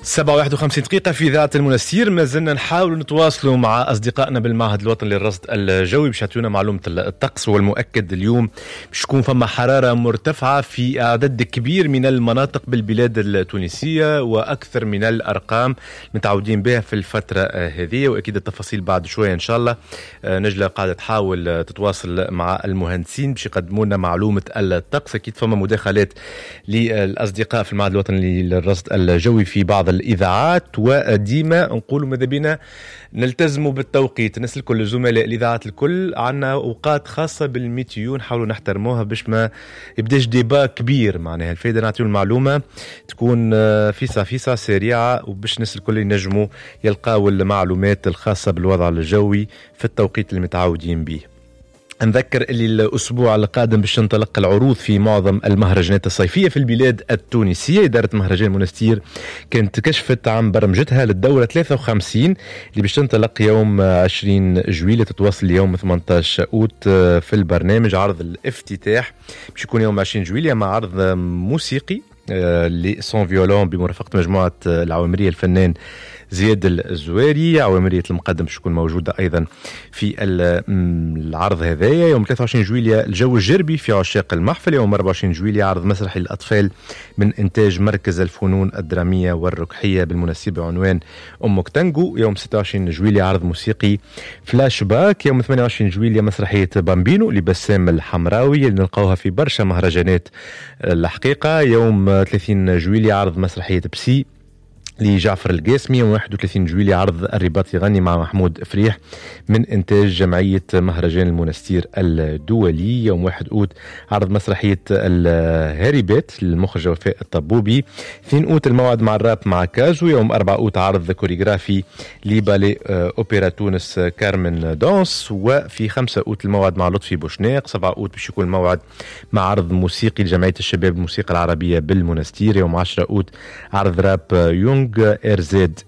7:51 في إذاعة المنستير. ما زلنا نحاول نتواصلوا مع أصدقائنا بالمعهد الوطني للرصد الجوي باش يعطيونا معلومة الطقس. والمؤكد اليوم باش تكون فما حرارة مرتفعة في عدد كبير من المناطق بالبلاد التونسية وأكثر من الأرقام متعودين بها في الفترة هذه، وأكيد التفاصيل بعد شوية إن شاء الله. نجلة قاعدة تحاول تتواصل مع المهندسين باش يقدموا لنا معلومة الطقس. أكيد فما مداخلات للأصدقاء في المعهد الوطني للرصد الجوي في بعض الإذاعات، وديما نقولوا ماذا بينا نلتزموا بالتوقيت. نسأل كل الزملاء الإذاعات الكل عنا أوقات خاصة بالميتيو نحاولوا نحترموها باش ما يبداش ديبا كبير. معناها الفايدة نعطيو المعلومة تكون فيسا سريعة، وباش نسأل الكل ينجموا يلقاو المعلومات الخاصة بالوضع الجوي في التوقيت اللي متعودين به. نذكر اللي الأسبوع القادم باش تنطلق العروض في معظم المهرجانات الصيفية في البلاد التونسية. إدارة مهرجان منستير كانت كشفت عن برمجتها للدورة 53 اللي باش تنطلق يوم 20 جويلية تتواصل ليوم 18 أوت. في البرنامج عرض الافتتاح باش يكون يوم 20 جويلية مع عرض موسيقي لسون فيولون بمرافقة مجموعة العوامرية الفنان زياد الزواري. عوامرية المقدم باش تكون موجودة أيضا في العرض هذايا. يوم 23 جويلية الجو الجربي في عشاق المحفل. يوم 24 جويلية عرض مسرحي للأطفال من إنتاج مركز الفنون الدرامية والركحية بالمناسبة بعنوان أمك تانجو. يوم 26 جويلية عرض موسيقي فلاش باك. يوم 28 جويلية مسرحية بامبينو لبسام الحمراوي اللي نلقاوها في برشا مهرجانات الحقيقة. يوم 30 جويلية عرض مسرحية بسي لجعفر القاسمي. يوم 31 جويلية عرض الرباط يغني مع محمود فريح من إنتاج جمعية مهرجان المنستير الدولي. يوم 1 أوت عرض مسرحية الهاربات للمخرج وفاء الطبوبي. 2 أوت الموعد مع الراب مع كازو. يوم 4 أوت عرض كوريغرافي لبالي أوبرا تونس كارمن دانس. وفي 5 أوت الموعد مع لطفي بوشناق. 7 أوت باش يكون الموعد مع عرض موسيقي لجمعية الشباب الموسيقى العربية بالمنستير. يوم 10 أوت عرض راب يونغ اير زد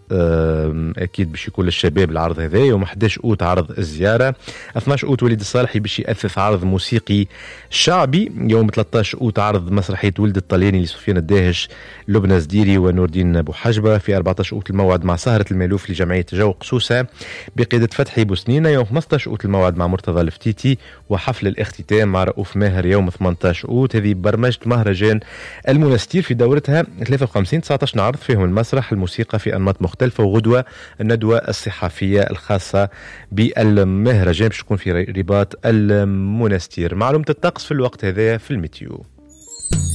اكيد باش يكون للشباب العرض هذا. يوم 11 اوت عرض الزياره. 12 اوت وليد الصالحي باش يأثث عرض موسيقي شعبي. يوم 13 اوت عرض مسرحيه ولد الطلياني لسفيان الداهش لبنى زديري ونور الدين بوحجبه. في 14 اوت الموعد مع سهره المالوف لجمعيه جو قسوسه بقياده فتحي بوسنينه. يوم 15 اوت الموعد مع مرتضى الفتيتي وحفل الاختتام مع رؤوف ماهر يوم 18 اوت. هذه برمجه مهرجان المنستير في دورتها 53. 19 عرض فيهم المسرح الموسيقى في أنماط مختلفة، وغدوة الندوة الصحفية الخاصة بالمهرجان باش تكون في رباط المنستير. معلومة الطقس في الوقت هذا في الميتيو.